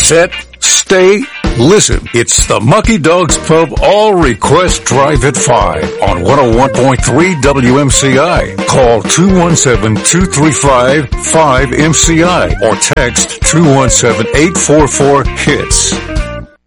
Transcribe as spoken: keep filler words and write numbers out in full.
set, stay, listen. It's the Mucky Dogs Pub All Request Drive at five on one oh one point three W M C I. Call two one seven, two three five, five M C I or text two one seven, eight four four, HITS.